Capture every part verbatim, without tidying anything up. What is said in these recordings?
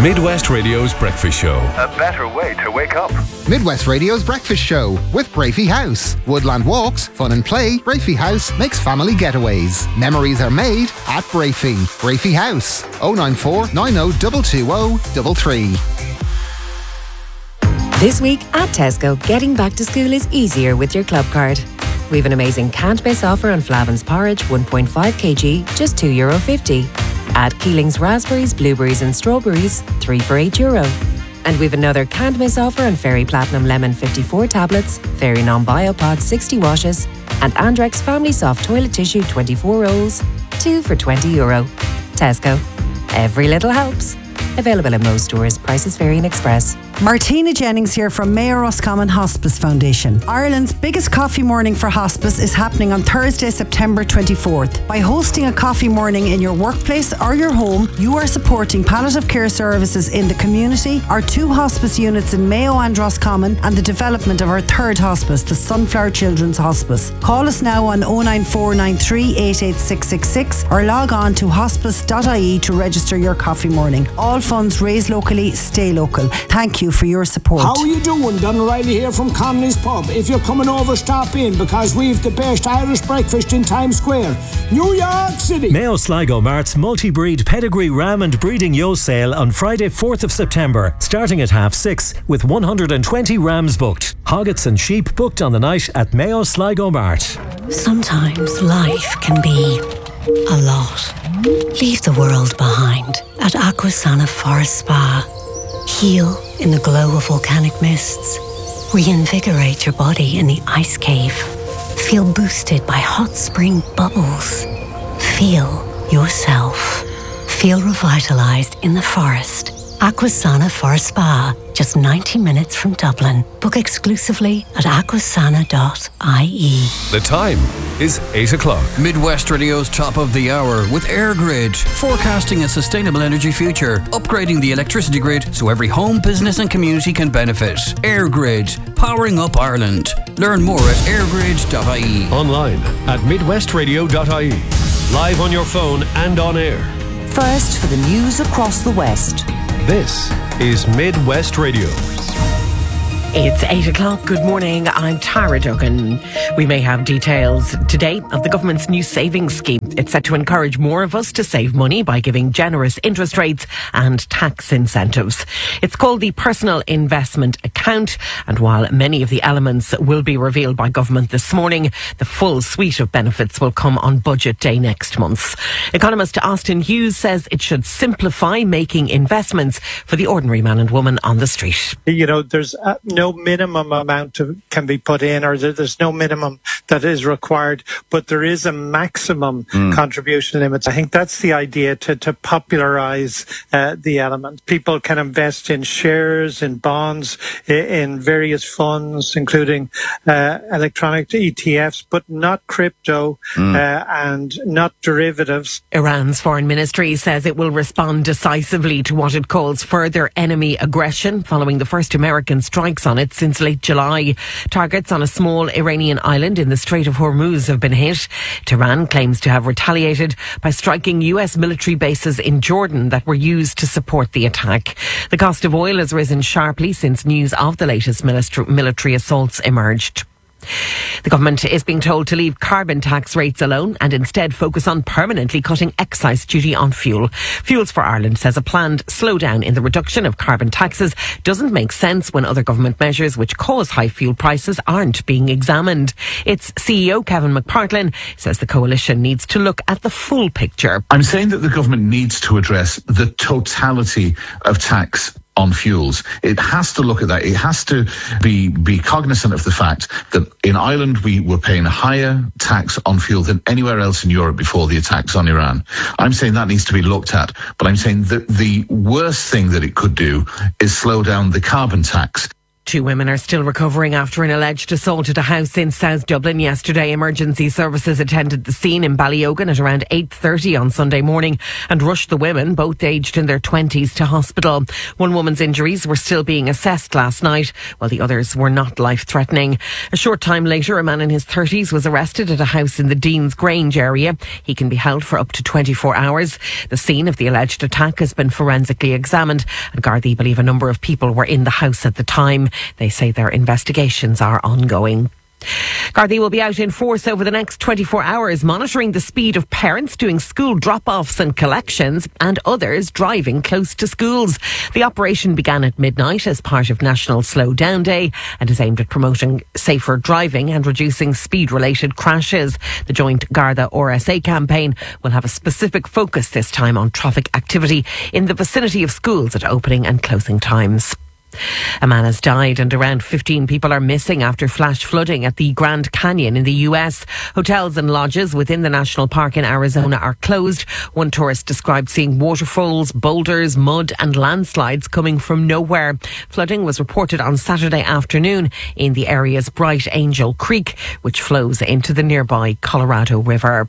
Midwest Radio's Breakfast Show. A better way to wake up. Midwest Radio's Breakfast Show with Brafey House. Woodland walks, fun and play. Brafey House makes family getaways. Memories are made at Brafey. Brafey House. oh nine four, nine oh two two oh three three. This week at Tesco, getting back to school is easier with your club card. We've an amazing can't miss offer on Flavin's porridge, one point five kilograms, just two euro fifty. Add Keeling's raspberries, blueberries and strawberries, three for eight euro. And we've another can't miss offer on Fairy Platinum Lemon fifty-four tablets, Fairy Non-Biopod sixty washes, and Andrex Family Soft Toilet Tissue twenty-four rolls, two for twenty euro. Tesco. Every little helps. Available in most stores. Prices vary in Express. Martina Jennings here from Mayor Roscommon Hospice Foundation. Ireland's biggest coffee morning for hospice is happening on Thursday, September twenty-fourth. By hosting a coffee morning in your workplace or your home, you are supporting palliative care services in the community, our two hospice units in Mayo and Roscommon, and the development of our third hospice, the Sunflower Children's Hospice. Call us now on oh nine four nine three eight eight six six six or log on to hospice dot I E to register your coffee morning. All funds raised locally, stay local. Thank you for your support. How are you doing? Don O'Reilly here from Connolly's Pub. If you're coming over, stop in because we've the best Irish breakfast in Times Square, New York City. Mayo Sligo Mart's multi-breed pedigree ram and breeding yo sale on Friday fourth of September, starting at half six with one hundred twenty rams booked. Hoggets and sheep booked on the night at Mayo Sligo Mart. Sometimes life can be a lot. Leave the world behind at Aquasana Forest Spa. Heal in the glow of volcanic mists. Reinvigorate your body in the ice cave. Feel boosted by hot spring bubbles. Feel yourself. Feel revitalized in the forest. Aquasana Forest Spa, just ninety minutes from Dublin. Book exclusively at aquasana dot I E. The time is eight o'clock. Midwest Radio's top of the hour with EirGrid, forecasting a sustainable energy future, upgrading the electricity grid so every home, business and community can benefit. EirGrid, powering up Ireland. Learn more at airgrid dot I E. Online at midwest radio dot I E. Live on your phone and on air. First for the news across the West. This is Midwest Radio. It's eight o'clock. Good morning. I'm Tara Duggan. We may have details today of the government's new savings scheme. It's set to encourage more of us to save money by giving generous interest rates and tax incentives. It's called the Personal Investment Account, and while many of the elements will be revealed by government this morning, the full suite of benefits will come on budget day next month. Economist Austin Hughes says it should simplify making investments for the ordinary man and woman on the street. You know, there's uh, no minimum amount of, can be put in, or there's no minimum that is required, but there is a maximum mm. contribution limit. I think that's the idea, to, to popularize uh, the element. People can invest in shares, in bonds, in various funds, including uh, electronic E T Fs, but not crypto mm. uh, and not derivatives. Iran's foreign ministry says it will respond decisively to what it calls further enemy aggression following the first American strikes on it since late July. Targets on a small Iranian island in the Strait of Hormuz have been hit. Tehran claims to have retaliated by striking U S military bases in Jordan that were used to support the attack. The cost of oil has risen sharply since news of the latest military assaults emerged. The government is being told to leave carbon tax rates alone and instead focus on permanently cutting excise duty on fuel. Fuels for Ireland says a planned slowdown in the reduction of carbon taxes doesn't make sense when other government measures which cause high fuel prices aren't being examined. Its C E O, Kevin McPartlin, says the coalition needs to look at the full picture. I'm saying that the government needs to address the totality of tax on fuels. It has to look at that. It has to be be cognizant of the fact that in Ireland we were paying a higher tax on fuel than anywhere else in Europe before the attacks on Iran. I'm saying that needs to be looked at, but I'm saying that the worst thing that it could do is slow down the carbon tax. Two women are still recovering after an alleged assault at a house in South Dublin yesterday. Emergency services attended the scene in Ballyogan at around eight thirty on Sunday morning and rushed the women, both aged in their twenties, to hospital. One woman's injuries were still being assessed last night, while the others were not life-threatening. A short time later, a man in his thirties was arrested at a house in the Dean's Grange area. He can be held for up to twenty-four hours. The scene of the alleged attack has been forensically examined, and Gardaí believe a number of people were in the house at the time. They say their investigations are ongoing. Gardaí will be out in force over the next twenty-four hours, monitoring the speed of parents doing school drop-offs and collections and others driving close to schools. The operation began at midnight as part of National Slow Down Day and is aimed at promoting safer driving and reducing speed-related crashes. The joint Garda R S A campaign will have a specific focus this time on traffic activity in the vicinity of schools at opening and closing times. A man has died and around fifteen people are missing after flash flooding at the Grand Canyon in the U S. Hotels and lodges within the national park in Arizona are closed. One tourist described seeing waterfalls, boulders, mud and landslides coming from nowhere. Flooding was reported on Saturday afternoon in the area's Bright Angel Creek, which flows into the nearby Colorado River.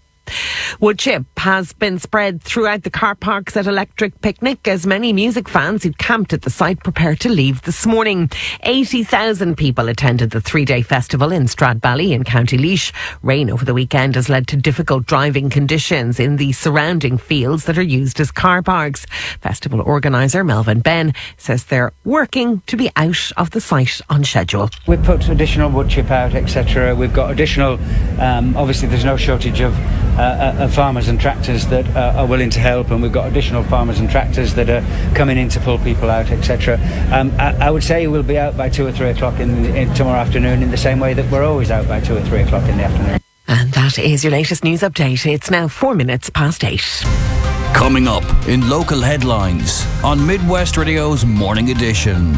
Wood chip has been spread throughout the car parks at Electric Picnic as many music fans who'd camped at the site prepare to leave this morning. eighty thousand people attended the three-day festival in Stradbally in County Laois. Rain over the weekend has led to difficult driving conditions in the surrounding fields that are used as car parks. Festival organiser Melvin Ben says they're working to be out of the site on schedule. We put additional wood chip out, et cetera. We've got additional, um, obviously there's no shortage of Uh, uh, farmers and tractors that uh, are willing to help, and we've got additional farmers and tractors that are coming in to pull people out, et cetera. Um, I, I would say we'll be out by two or three o'clock in, in tomorrow afternoon, in the same way that we're always out by two or three o'clock in the afternoon. And that is your latest news update. It's now four minutes past eight. Coming up in local headlines on Midwest Radio's Morning Edition.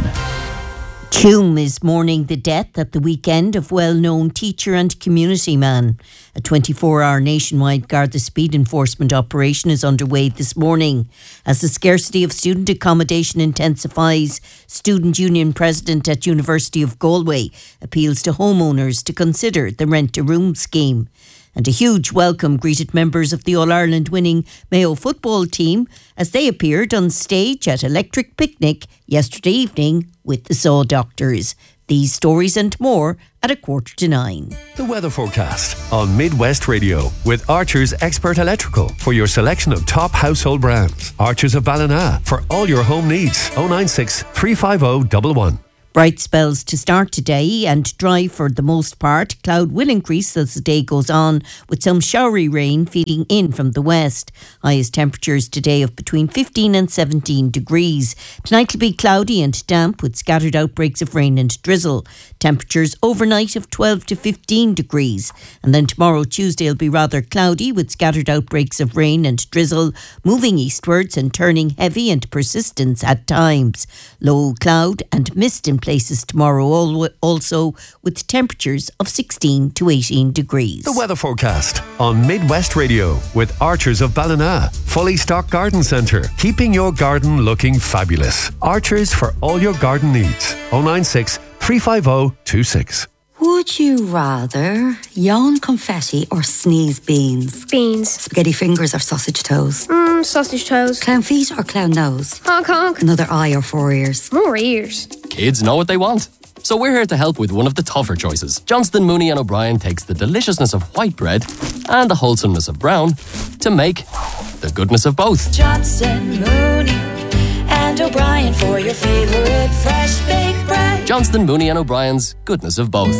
Tuam is mourning the death at the weekend of well-known teacher and community man. A twenty-four hour nationwide Garda speed enforcement operation is underway this morning. As the scarcity of student accommodation intensifies, Student Union President at University of Galway appeals to homeowners to consider the rent-a-room scheme. And a huge welcome greeted members of the All-Ireland winning Mayo football team as they appeared on stage at Electric Picnic yesterday evening with the Saw Doctors. These stories and more at a quarter to nine. The weather forecast on Midwest Radio with Archer's Expert Electrical for your selection of top household brands. Archers of Ballina for all your home needs. oh nine six, three five oh, one one. Bright spells to start today and dry for the most part. Cloud will increase as the day goes on, with some showery rain feeding in from the west. Highest temperatures today of between fifteen and seventeen degrees. Tonight will be cloudy and damp with scattered outbreaks of rain and drizzle. Temperatures overnight of twelve to fifteen degrees. And then tomorrow, Tuesday, will be rather cloudy with scattered outbreaks of rain and drizzle, moving eastwards and turning heavy and persistent at times. Low cloud and mist in places tomorrow also, with temperatures of sixteen to eighteen degrees. The weather forecast on Midwest Radio with Archers of Ballina. Fully stocked garden centre, keeping your garden looking fabulous. Archers for all your garden needs. oh nine six, three five oh, two six. Would you rather yawn confetti or sneeze beans? Beans. Spaghetti fingers or sausage toes? Mmm, sausage toes. Clown feet or clown nose? Honk honk. Another eye or four ears? More ears. Kids know what they want. So we're here to help with one of the tougher choices. Johnston, Mooney and O'Brien takes the deliciousness of white bread and the wholesomeness of brown to make the goodness of both. Johnston, Mooney and O'Brien for your favourite fresh baked bread. Johnston, Mooney and O'Brien's goodness of both.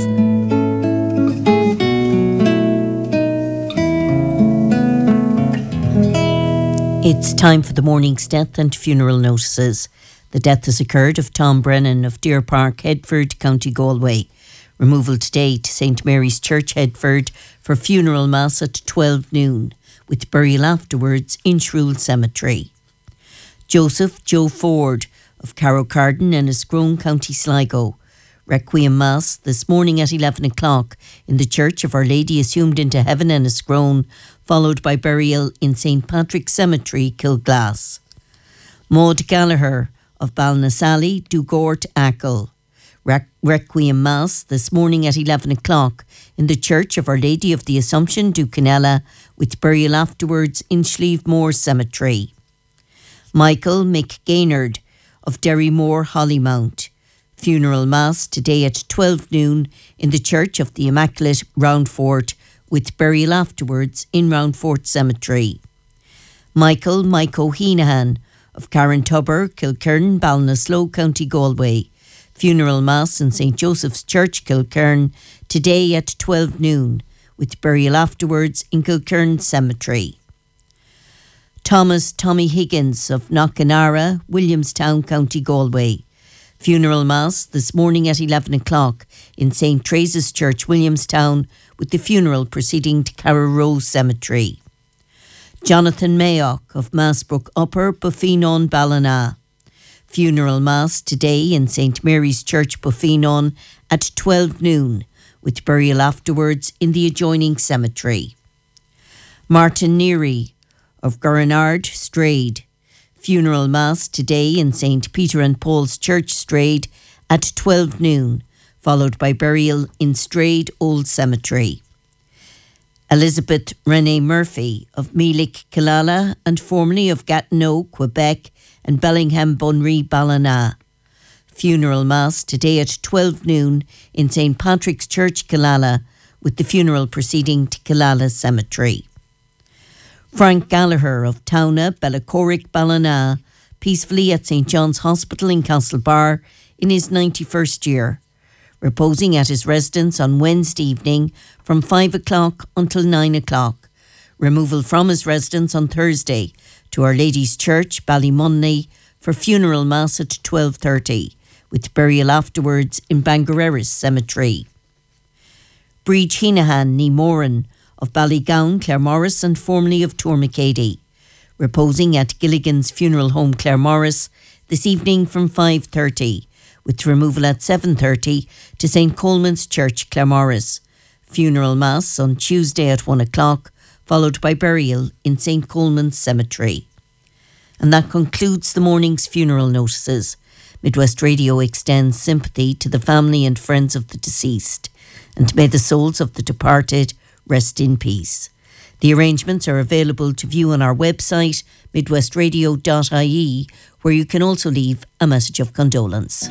It's time for the morning's death and funeral notices. The death has occurred of Tom Brennan of Deer Park, Headford, County Galway. Removal today to Saint Mary's Church, Headford, for funeral mass at twelve noon, with burial afterwards in Shrule Cemetery. Joseph Joe Ford of Carrowcarden, Enniscrone, County Sligo. Requiem Mass this morning at eleven o'clock in the Church of Our Lady Assumed into Heaven, Enniscrone, followed by burial in Saint Patrick's Cemetery, Kilglass. Maud Gallagher of Ballinasally, Dugort, Achill. Re- Requiem Mass this morning at eleven o'clock in the Church of Our Lady of the Assumption, Ducanella, with burial afterwards in Schlievemore Cemetery. Michael McGaynard of Derrymore Hollymount. Funeral Mass today at twelve noon in the Church of the Immaculate Roundfort, with burial afterwards in Roundfort Cemetery. Michael Mike O'Heenahan of Carrintubber, Kilkern, Ballinasloe, County Galway. Funeral Mass in Saint Joseph's Church, Kilkern, today at twelve noon, with burial afterwards in Kilkern Cemetery. Thomas Tommy Higgins of Knockanara, Williamstown, County Galway. Funeral Mass this morning at eleven o'clock in Saint Teresa's Church, Williamstown, with the funeral proceeding to Carrow Cemetery. Jonathan Mayock of Massbrook Upper, Buffenon, Ballina. Funeral Mass today in Saint Mary's Church, Buffenon, at twelve noon, with burial afterwards in the adjoining cemetery. Martin Neary of Gurnard, Strade. Funeral Mass today in Saint Peter and Paul's Church, Strade, at twelve noon, followed by burial in Strade Old Cemetery. Elizabeth Renee Murphy of Meelick, Killala, and formerly of Gatineau, Quebec, and Bellingham, Bunry, Ballina. Funeral Mass today at twelve noon in Saint Patrick's Church, Killala, with the funeral proceeding to Killala Cemetery. Frank Gallagher of Towna, Bellacorrick, Ballina, peacefully at Saint John's Hospital in Castlebar in his ninety-first year, reposing at his residence on Wednesday evening from five o'clock until nine o'clock. Removal from his residence on Thursday to Our Lady's Church, Ballymunny, for funeral mass at twelve thirty, with burial afterwards in Bangereris Cemetery. Breed Heenahan ní Moran of Ballygown, Claremorris, and formerly of Tourmacady, reposing at Gilligan's Funeral Home, Claremorris, this evening from five thirty, with removal at seven thirty to Saint Coleman's Church, Claremorris. Funeral Mass on Tuesday at one o'clock, followed by burial in Saint Coleman's Cemetery. And that concludes the morning's funeral notices. Midwest Radio extends sympathy to the family and friends of the deceased, and may the souls of the departed rest in peace. The arrangements are available to view on our website, midwest radio dot I E, where you can also leave a message of condolence.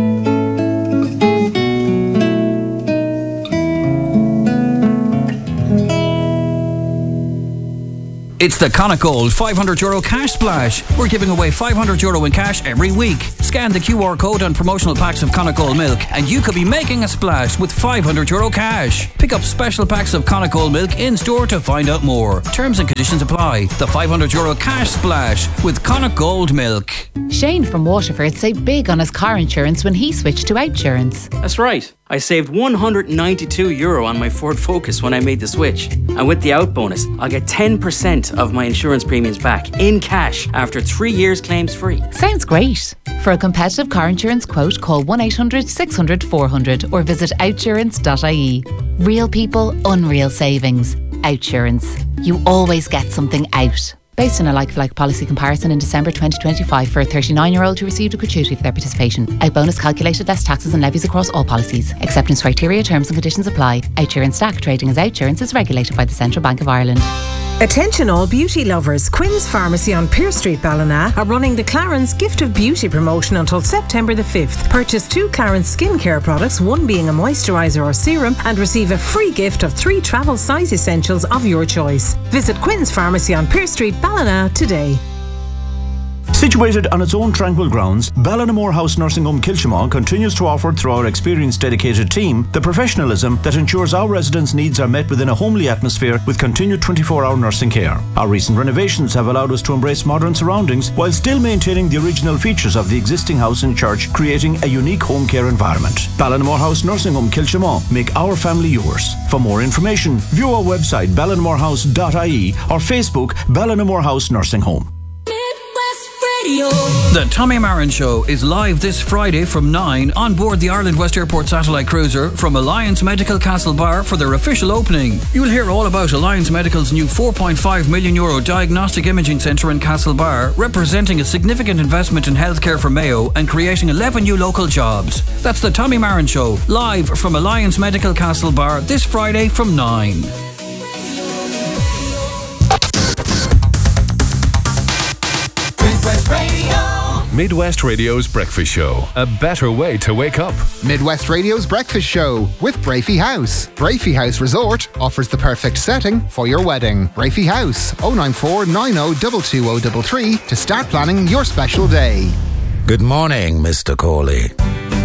It's the Connacht Gold five hundred euro cash splash. We're giving away five hundred euro in cash every week. Scan the Q R code on promotional packs of Connacht Gold milk and you could be making a splash with five hundred euro cash. Pick up special packs of Connacht Gold milk in store to find out more. Terms and conditions apply. The five hundred euro cash splash with Connacht Gold milk. Shane from Waterford saved big on his car insurance when he switched to Outsurance. That's right. I saved one hundred ninety-two euro on my Ford Focus when I made the switch. And with the out bonus, I'll get ten percent of my insurance premiums back in cash after three years claims free. Sounds great. For a competitive car insurance quote, call one eight hundred six hundred four hundred or visit outsurance dot I E. Real people, unreal savings. Outsurance. You always get something out. Based on a like-for-like policy comparison in December twenty twenty-five for a thirty-nine-year-old who received a gratuity for their participation. Out bonus calculated less taxes and levies across all policies. Acceptance criteria, terms and conditions apply. Outsurance Stack trading as Outsurance is regulated by the Central Bank of Ireland. Attention all beauty lovers. Quinn's Pharmacy on Pier Street, Ballina are running the Clarence Gift of Beauty promotion until September the fifth. Purchase two Clarence skincare products, one being a moisturiser or serum, and receive a free gift of three travel size essentials of your choice. Visit Quinn's Pharmacy on Pier Street, Ballina today. Situated on its own tranquil grounds, Ballinamore House Nursing Home Kilchimau continues to offer, through our experienced dedicated team, the professionalism that ensures our residents' needs are met within a homely atmosphere with continued twenty-four hour nursing care. Our recent renovations have allowed us to embrace modern surroundings while still maintaining the original features of the existing house and church, creating a unique home care environment. Ballinamore House Nursing Home Kilchimau. Make our family yours. For more information, view our website ballinamore house dot I E or Facebook Ballinamore House Nursing Home. Radio. The Tommy Marin Show is live this Friday from nine on board the Ireland West Airport satellite cruiser from Alliance Medical Castlebar for their official opening. You'll hear all about Alliance Medical's new four point five million euro diagnostic imaging centre in Castlebar, representing a significant investment in healthcare for Mayo and creating eleven new local jobs. That's the Tommy Marin Show, live from Alliance Medical Castlebar this Friday from nine. Midwest Radio's Breakfast Show. A better way to wake up. Midwest Radio's Breakfast Show with Brafey House. Brafey House Resort offers the perfect setting for your wedding. Brafey House, oh nine four nine oh two two oh three three to start planning your special day. Good morning, Mister Corley.